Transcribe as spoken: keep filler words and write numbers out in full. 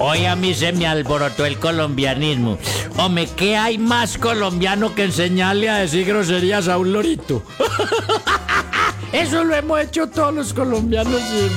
Hoy a mí se me alborotó el colombianismo. Hombre, ¿qué hay más colombiano que enseñarle a decir groserías a un lorito? Eso lo hemos hecho todos los colombianos.